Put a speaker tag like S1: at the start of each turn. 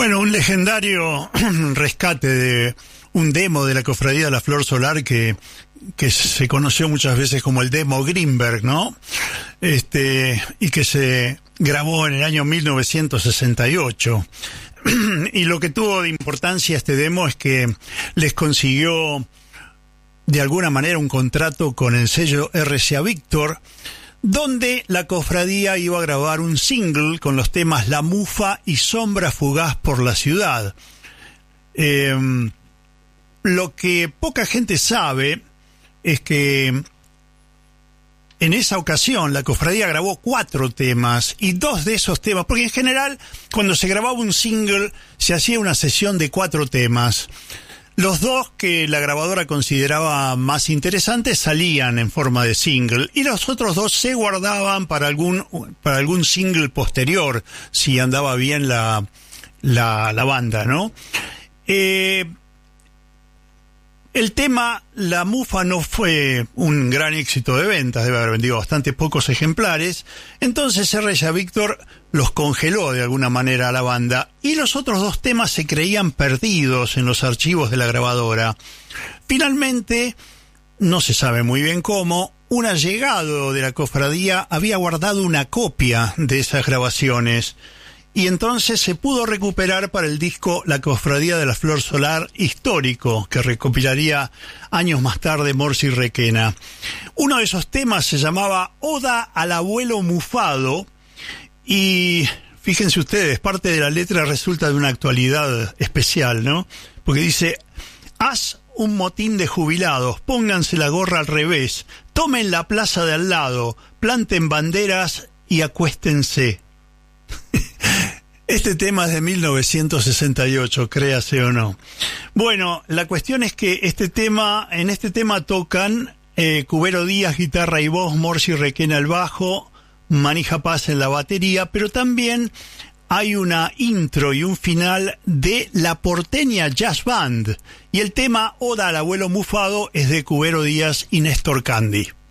S1: Bueno, un legendario rescate de un demo de la Cofradía de la Flor Solar que se conoció muchas veces como el demo Greenberg, ¿no? Y que se grabó en el año 1968. Y lo que tuvo de importancia este demo es que les consiguió de alguna manera un contrato con el sello RCA Víctor, donde la cofradía iba a grabar un single con los temas La Mufa y Sombra Fugaz por la Ciudad. Lo que poca gente sabe es que en esa ocasión la cofradía grabó 4 temas, y 2 de esos temas, porque en general cuando se grababa un single se hacía una sesión de 4 temas. Los 2 que la grabadora consideraba más interesantes salían en forma de single, y los otros 2 se guardaban para algún single posterior, si andaba bien la banda, ¿no? El tema La Mufa no fue un gran éxito de ventas, debe haber vendido bastante pocos ejemplares. Entonces RCA Víctor los congeló de alguna manera a la banda, y los otros 2 temas se creían perdidos en los archivos de la grabadora. Finalmente, no se sabe muy bien cómo, un allegado de la cofradía había guardado una copia de esas grabaciones, y entonces se pudo recuperar para el disco La Cofradía de la Flor Solar histórico, que recopilaría años más tarde Morsi Requena. Uno de esos temas se llamaba Oda al Abuelo Mufado, y fíjense ustedes, parte de la letra resulta de una actualidad especial, ¿no? Porque dice: haz un motín de jubilados, pónganse la gorra al revés, tomen la plaza de al lado, planten banderas y acuéstense. Este tema es de 1968, créase o no. Bueno, la cuestión es que en este tema tocan Cubero Díaz, guitarra y voz, Morsi Requena al bajo, Manija Paz en la batería, pero también hay una intro y un final de La Porteña Jazz Band, y el tema Oda al Abuelo Mufado es de Cubero Díaz y Néstor Candi.